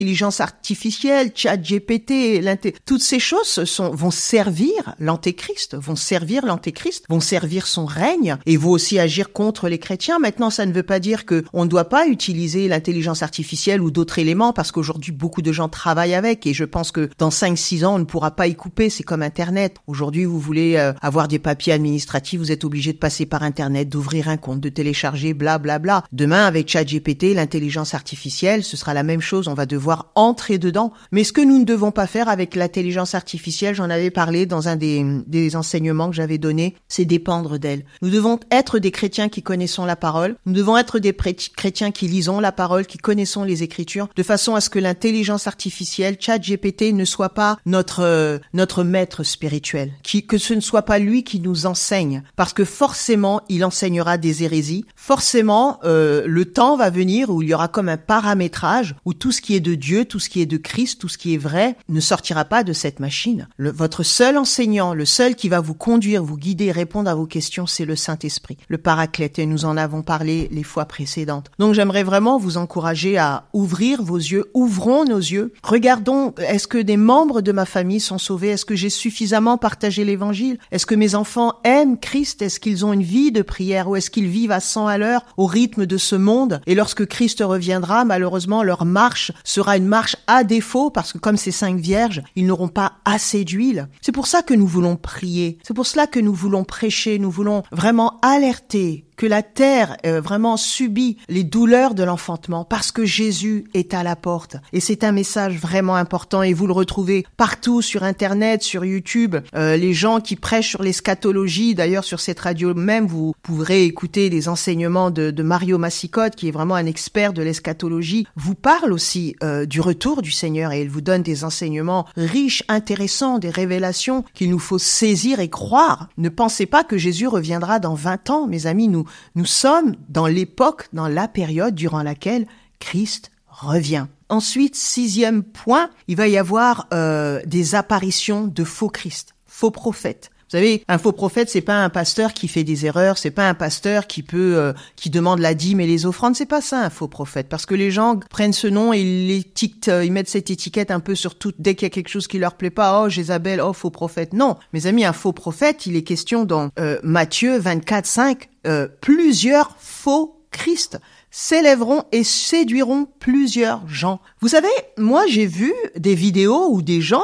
L'intelligence artificielle, ChatGPT, toutes ces choses vont servir l'antéchrist, vont servir son règne et vont aussi agir contre les chrétiens. Maintenant, ça ne veut pas dire que on ne doit pas utiliser l'intelligence artificielle ou d'autres éléments parce qu'aujourd'hui, beaucoup de gens travaillent avec et je pense que dans 5-6 ans, on ne pourra pas y couper. C'est comme Internet. Aujourd'hui, vous voulez avoir des papiers administratifs, vous êtes obligé de passer par Internet, d'ouvrir un compte, de télécharger, blablabla. Demain, avec ChatGPT, l'intelligence artificielle, ce sera la même chose. On va devoir entrer dedans. Mais ce que nous ne devons pas faire avec l'intelligence artificielle, j'en avais parlé dans un des enseignements que j'avais donné, c'est dépendre d'elle. Nous devons être des chrétiens qui connaissons la parole. Nous devons être des chrétiens qui lisons la parole, qui connaissons les Écritures, de façon à ce que l'intelligence artificielle, ChatGPT, ne soit pas notre maître spirituel, que ce ne soit pas lui qui nous enseigne, parce que forcément, il enseignera des hérésies. Forcément, le temps va venir où il y aura comme un paramétrage, où tout ce qui est de Dieu, tout ce qui est de Christ, tout ce qui est vrai, ne sortira pas de cette machine. Votre seul enseignant, le seul qui va vous conduire, vous guider, répondre à vos questions, c'est le Saint-Esprit, le Paraclète, et nous en avons parlé les fois précédentes. Donc j'aimerais vraiment vous encourager à ouvrir vos yeux, ouvrons nos yeux, regardons, est-ce que des membres de ma famille sont sauvés? Est-ce que j'ai suffisamment partagé l'Évangile? Est-ce que mes enfants aiment Christ? Est-ce qu'ils ont une vie de prière ou est-ce qu'ils vivent à 100 à l'heure au rythme de ce monde? Et lorsque Christ reviendra, malheureusement, leur marche sera une marche à défaut parce que comme ces 5 vierges, ils n'auront pas assez d'huile. C'est pour ça que nous voulons prier. C'est pour cela que nous voulons prêcher. Nous voulons vraiment alerter que la terre vraiment subit les douleurs de l'enfantement parce que Jésus est à la porte. Et c'est un message vraiment important et vous le retrouvez partout sur Internet, sur YouTube. Les gens qui prêchent sur l'eschatologie, d'ailleurs sur cette radio même, vous pourrez écouter les enseignements de Mario Massicotte, qui est vraiment un expert de l'eschatologie, vous parle aussi du retour du Seigneur et il vous donne des enseignements riches, intéressants, des révélations qu'il nous faut saisir et croire. Ne pensez pas que Jésus reviendra dans 20 ans, mes amis, nous sommes dans l'époque, dans la période durant laquelle Christ revient. Ensuite, 6e point, il va y avoir des apparitions de faux Christ, faux prophètes. Vous savez, un faux prophète, c'est pas un pasteur qui fait des erreurs, c'est pas un pasteur qui demande la dîme et les offrandes, c'est pas ça un faux prophète, parce que les gens prennent ce nom et ils mettent cette étiquette un peu sur tout, dès qu'il y a quelque chose qui leur plaît pas, oh Jézabel, oh faux prophète. Non, mes amis, un faux prophète, il est question dans Matthieu 24:5, plusieurs faux Christ s'élèveront et séduiront plusieurs gens. Vous savez, moi j'ai vu des vidéos où des gens,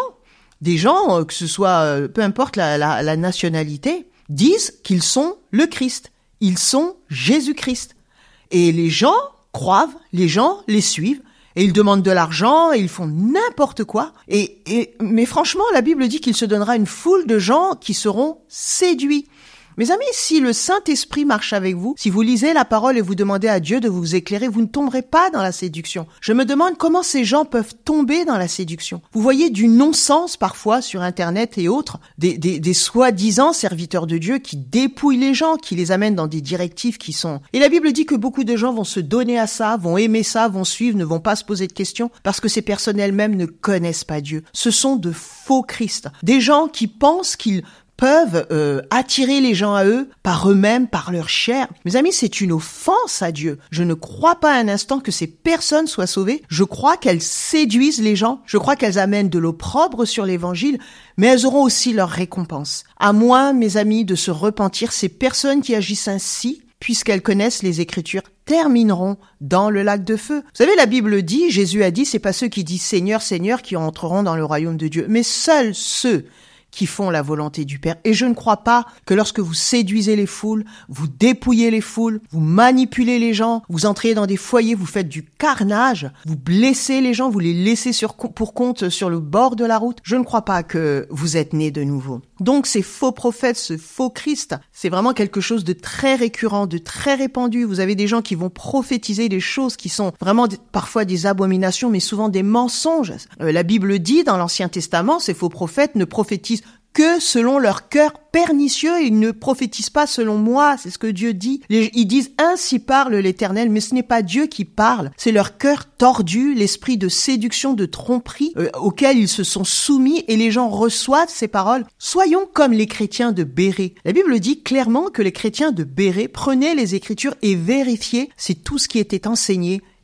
que ce soit, peu importe la nationalité, disent qu'ils sont le Christ. Ils sont Jésus-Christ. Et les gens croient, les gens les suivent, et ils demandent de l'argent, et ils font n'importe quoi. Mais franchement, la Bible dit qu'il se donnera une foule de gens qui seront séduits. Mes amis, si le Saint-Esprit marche avec vous, si vous lisez la parole et vous demandez à Dieu de vous éclairer, vous ne tomberez pas dans la séduction. Je me demande comment ces gens peuvent tomber dans la séduction. Vous voyez du non-sens parfois sur Internet et autres, des soi-disant serviteurs de Dieu qui dépouillent les gens, qui les amènent dans des directives qui sont... Et la Bible dit que beaucoup de gens vont se donner à ça, vont aimer ça, vont suivre, ne vont pas se poser de questions parce que ces personnes elles-mêmes ne connaissent pas Dieu. Ce sont de faux Christ. Des gens qui pensent qu'ils peuvent attirer les gens à eux par eux-mêmes, par leur chair. Mes amis, c'est une offense à Dieu. Je ne crois pas un instant que ces personnes soient sauvées. Je crois qu'elles séduisent les gens. Je crois qu'elles amènent de l'opprobre sur l'évangile, mais elles auront aussi leur récompense. À moins, mes amis, de se repentir, ces personnes qui agissent ainsi, puisqu'elles connaissent les Écritures, termineront dans le lac de feu. Vous savez, la Bible dit, Jésus a dit, c'est pas ceux qui disent Seigneur, Seigneur qui entreront dans le royaume de Dieu, mais seuls ceux qui font la volonté du Père. Et je ne crois pas que lorsque vous séduisez les foules, vous dépouillez les foules, vous manipulez les gens, vous entrez dans des foyers, vous faites du carnage, vous blessez les gens, vous les laissez pour compte sur le bord de la route. Je ne crois pas que vous êtes nés de nouveau. Donc ces faux prophètes, ce faux Christ, c'est vraiment quelque chose de très récurrent, de très répandu. Vous avez des gens qui vont prophétiser des choses qui sont vraiment parfois des abominations, mais souvent des mensonges. La Bible dit dans l'Ancien Testament, ces faux prophètes ne prophétisent que selon leur cœur pernicieux, ils ne prophétisent pas selon moi, c'est ce que Dieu dit. Ils disent « Ainsi parle l'Éternel », mais ce n'est pas Dieu qui parle, c'est leur cœur tordu, l'esprit de séduction, de tromperie auquel ils se sont soumis et les gens reçoivent ces paroles. Soyons comme les chrétiens de Bérée. La Bible dit clairement que les chrétiens de Bérée prenaient les Écritures et vérifiaient si tout ce qui était enseigné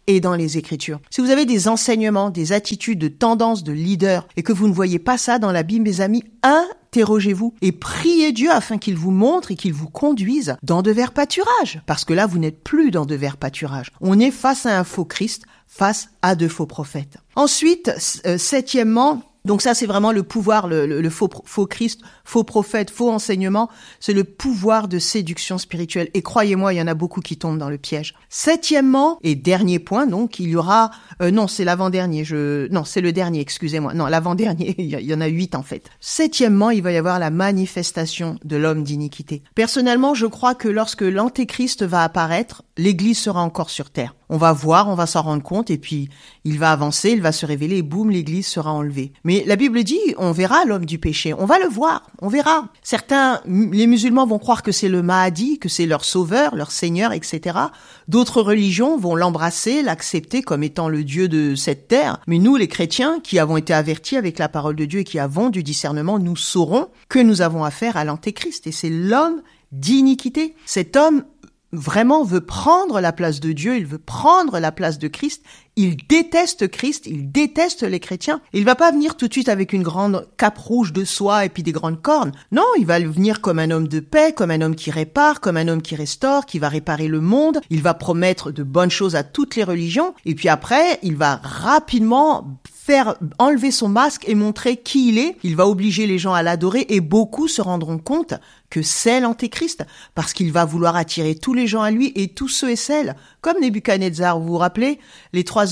et dans les Écritures. Si vous avez des enseignements, des attitudes, de tendances de leader et que vous ne voyez pas ça dans la Bible, mes amis, interrogez-vous et priez Dieu afin qu'il vous montre et qu'il vous conduise dans de verts pâturages. Parce que là, vous n'êtes plus dans de verts pâturages. On est face à un faux Christ, face à de faux prophètes. Ensuite, septièmement, donc ça, c'est vraiment le pouvoir, le faux Christ, faux prophète, faux enseignement. C'est le pouvoir de séduction spirituelle. Et croyez-moi, il y en a beaucoup qui tombent dans le piège. Septièmement, et dernier point, donc, il y aura... non, c'est l'avant-dernier. Non, c'est le dernier, excusez-moi. Non, l'avant-dernier, il y en a 8 en fait. Septièmement, il va y avoir la manifestation de l'homme d'iniquité. Personnellement, je crois que lorsque l'antéchrist va apparaître, l'Église sera encore sur terre. On va voir, on va s'en rendre compte, et puis il va avancer, il va se révéler, et boum, l'Église sera enlevée. Mais la Bible dit, on verra l'homme du péché, on va le voir, on verra. Certains, les musulmans vont croire que c'est le Mahdi, que c'est leur sauveur, leur seigneur, etc. D'autres religions vont l'embrasser, l'accepter comme étant le Dieu de cette terre. Mais nous, les chrétiens, qui avons été avertis avec la parole de Dieu et qui avons du discernement, nous saurons que nous avons affaire à l'antéchrist. Et c'est l'homme d'iniquité. Cet homme vraiment veut prendre la place de Dieu, il veut prendre la place de Christ, il déteste Christ, il déteste les chrétiens. Il va pas venir tout de suite avec une grande cape rouge de soie et puis des grandes cornes. Non, il va venir comme un homme de paix, comme un homme qui répare, comme un homme qui restaure, qui va réparer le monde. Il va promettre de bonnes choses à toutes les religions. Et puis après, il va rapidement faire enlever son masque et montrer qui il est. Il va obliger les gens à l'adorer et beaucoup se rendront compte que c'est l'antéchrist parce qu'il va vouloir attirer tous les gens à lui et tous ceux et celles. Comme Nebuchadnezzar, vous vous rappelez, les trois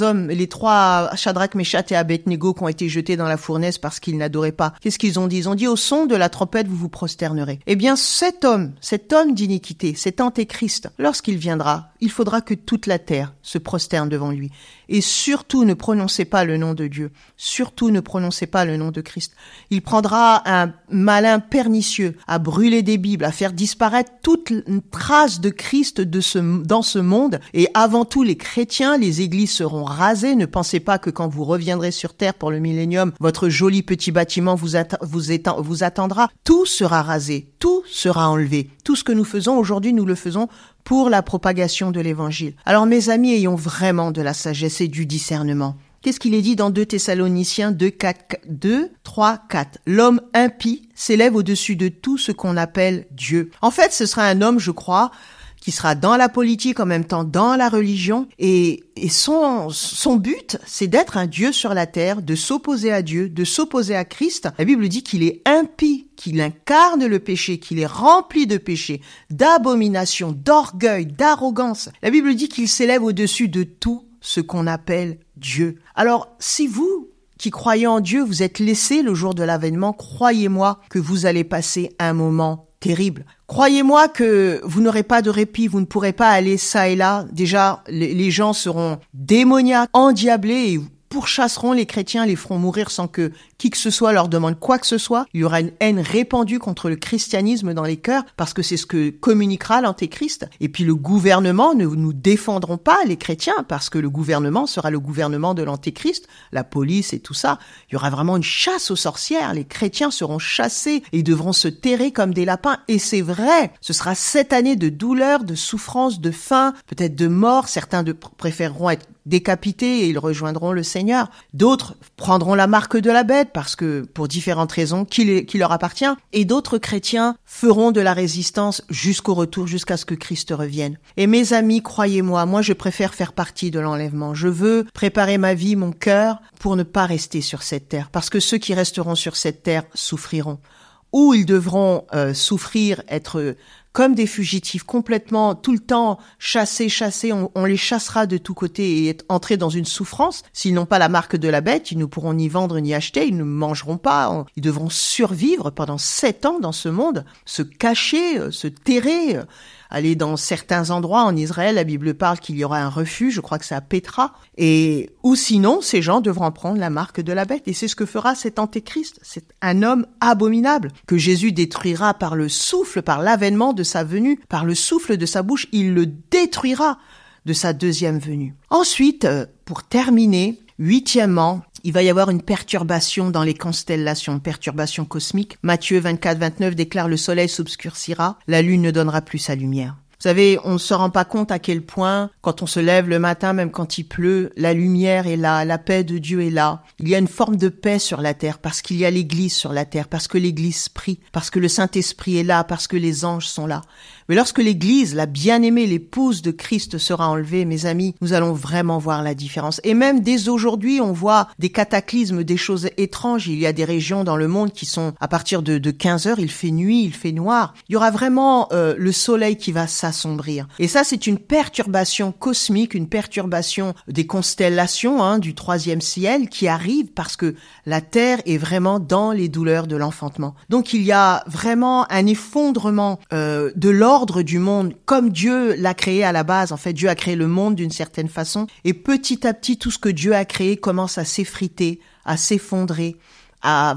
Shadrach, Meshach et Abednego qui ont été jetés dans la fournaise parce qu'ils n'adoraient pas. Qu'est-ce qu'ils ont dit? Ils ont dit au son de la trompette, vous vous prosternerez. Eh bien, cet homme d'iniquité, cet antéchrist, lorsqu'il viendra, il faudra que toute la terre se prosterne devant lui. Et surtout, ne prononcez pas le nom de Dieu. Surtout, ne prononcez pas le nom de Christ. Il prendra un malin pernicieux à brûler des Bibles, à faire disparaître toute trace de Christ dans ce monde. Et avant tout, les chrétiens, les églises seront rasées. Ne pensez pas que quand vous reviendrez sur terre pour le millénium, votre joli petit bâtiment vous attendra. Tout sera rasé, tout sera enlevé. Tout ce que nous faisons aujourd'hui, nous le faisons pour la propagation de l'évangile. Alors mes amis, ayons vraiment de la sagesse et du discernement. Qu'est-ce qu'il est dit dans 2 Thessaloniciens 2, 3, 4 ? L'homme impie s'élève au-dessus de tout ce qu'on appelle Dieu. En fait, ce sera un homme, je crois, qui sera dans la politique, en même temps dans la religion, et son but, c'est d'être un Dieu sur la terre, de s'opposer à Dieu, de s'opposer à Christ. La Bible dit qu'il est impie, qu'il incarne le péché, qu'il est rempli de péché, d'abomination, d'orgueil, d'arrogance. La Bible dit qu'il s'élève au-dessus de tout ce qu'on appelle Dieu. Alors, si vous, qui croyez en Dieu, vous êtes laissés le jour de l'avènement, croyez-moi que vous allez passer un moment terrible. Croyez-moi que vous n'aurez pas de répit, vous ne pourrez pas aller ça et là. Déjà, les gens seront démoniaques, endiablés et pourchasseront les chrétiens, les feront mourir sans que qui que ce soit leur demande quoi que ce soit. Il y aura une haine répandue contre le christianisme dans les cœurs parce que c'est ce que communiquera l'antéchrist. Et puis le gouvernement ne nous défendront pas, les chrétiens, parce que le gouvernement sera le gouvernement de l'antéchrist, la police et tout ça. Il y aura vraiment une chasse aux sorcières. Les chrétiens seront chassés et devront se terrer comme des lapins. Et c'est vrai, ce sera 7 années de douleur, de souffrance, de faim, peut-être de mort. Certains préféreront être décapités et ils rejoindront le Seigneur. D'autres prendront la marque de la bête parce que, pour différentes raisons, qui leur appartient. Et d'autres chrétiens feront de la résistance jusqu'au retour, jusqu'à ce que Christ revienne. Et mes amis, croyez-moi, moi je préfère faire partie de l'enlèvement. Je veux préparer ma vie, mon cœur, pour ne pas rester sur cette terre. Parce que ceux qui resteront sur cette terre souffriront. Ou ils devront souffrir, être comme des fugitifs, complètement, tout le temps chassés, on les chassera de tous côtés et entrer dans une souffrance. S'ils n'ont pas la marque de la bête, ils ne pourront ni vendre ni acheter, ils ne mangeront pas, ils devront survivre pendant 7 ans dans ce monde, se cacher, se terrer, aller dans certains endroits en Israël. La Bible parle qu'il y aura un refuge, je crois que c'est à Pétra, ou sinon, ces gens devront prendre la marque de la bête. Et c'est ce que fera cet antéchrist. C'est un homme abominable que Jésus détruira par le souffle, par l'avènement de sa venue, par le souffle de sa bouche. Il le détruira de sa deuxième venue. Ensuite, pour terminer, 8e, il va y avoir une perturbation dans les constellations, une perturbation cosmique. Matthieu 24, 29 déclare: le soleil s'obscurcira, la lune ne donnera plus sa lumière. Vous savez, on ne se rend pas compte à quel point, quand on se lève le matin, même quand il pleut, la lumière est là, la paix de Dieu est là. Il y a une forme de paix sur la terre parce qu'il y a l'Église sur la terre, parce que l'Église prie, parce que le Saint-Esprit est là, parce que les anges sont là. Mais lorsque l'Église, la bien-aimée, l'épouse de Christ sera enlevée, mes amis, nous allons vraiment voir la différence. Et même dès aujourd'hui, on voit des cataclysmes, des choses étranges. Il y a des régions dans le monde qui sont, à partir de 15 heures, il fait nuit, il fait noir. Il y aura vraiment le soleil qui va s'assombrir. Et ça, c'est une perturbation cosmique, une perturbation des constellations du 3e ciel qui arrive parce que la Terre est vraiment dans les douleurs de l'enfantement. Donc il y a vraiment un effondrement de l'ordre du monde comme Dieu l'a créé à la base. En fait, Dieu a créé le monde d'une certaine façon et petit à petit, tout ce que Dieu a créé commence à s'effriter, à s'effondrer, à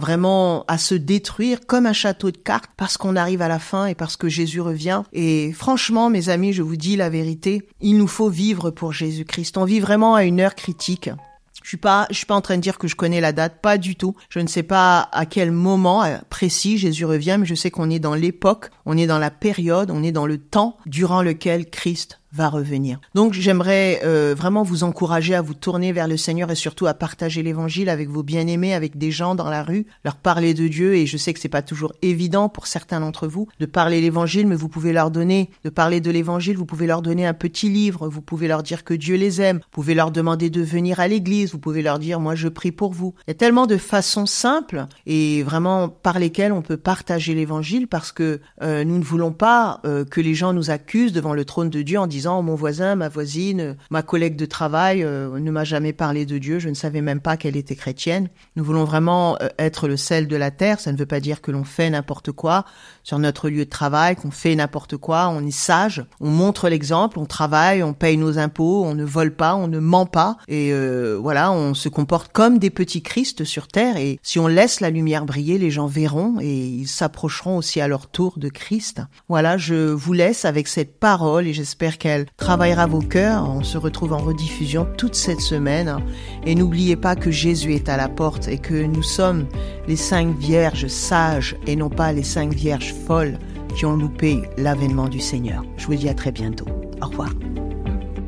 se détruire comme un château de cartes parce qu'on arrive à la fin et parce que Jésus revient. Et franchement, mes amis, je vous dis la vérité, il nous faut vivre pour Jésus-Christ. On vit vraiment à une heure critique. Je suis pas en train de dire que je connais la date, pas du tout. Je ne sais pas à quel moment précis Jésus revient, mais je sais qu'on est dans l'époque, on est dans la période, on est dans le temps durant lequel Christ va revenir. Donc j'aimerais vraiment vous encourager à vous tourner vers le Seigneur et surtout à partager l'évangile avec vos bien-aimés, avec des gens dans la rue, leur parler de Dieu. Et je sais que c'est pas toujours évident pour certains d'entre vous de parler l'évangile, mais vous pouvez leur donner, de parler de l'évangile, vous pouvez leur donner un petit livre, vous pouvez leur dire que Dieu les aime, vous pouvez leur demander de venir à l'église, vous pouvez leur dire moi je prie pour vous. Il y a tellement de façons simples et vraiment par lesquelles on peut partager l'évangile parce que nous ne voulons pas que les gens nous accusent devant le trône de Dieu en disant mon voisin, ma voisine, ma collègue de travail ne m'a jamais parlé de Dieu, je ne savais même pas qu'elle était chrétienne. Nous voulons vraiment être le sel de la terre, ça ne veut pas dire que l'on fait n'importe quoi sur notre lieu de travail, qu'on fait n'importe quoi, on est sage, on montre l'exemple, on travaille, on paye nos impôts, on ne vole pas, on ne ment pas et voilà, on se comporte comme des petits Christ sur terre et si on laisse la lumière briller, les gens verront et ils s'approcheront aussi à leur tour de Christ. Voilà, je vous laisse avec cette parole et j'espère qu'elle travaillera vos cœurs. On se retrouve en rediffusion toute cette semaine et n'oubliez pas que Jésus est à la porte et que nous sommes les 5 vierges sages et non pas les 5 vierges folles qui ont loupé l'avènement du Seigneur. Je vous dis à très bientôt. Au revoir.